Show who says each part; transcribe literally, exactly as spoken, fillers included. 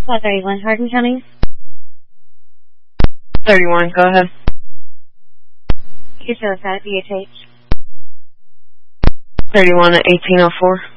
Speaker 1: Spot thirty-one, Hardin County.
Speaker 2: thirty-one, go ahead.
Speaker 1: You show us that, B H H.
Speaker 2: thirty-one at eighteen oh four.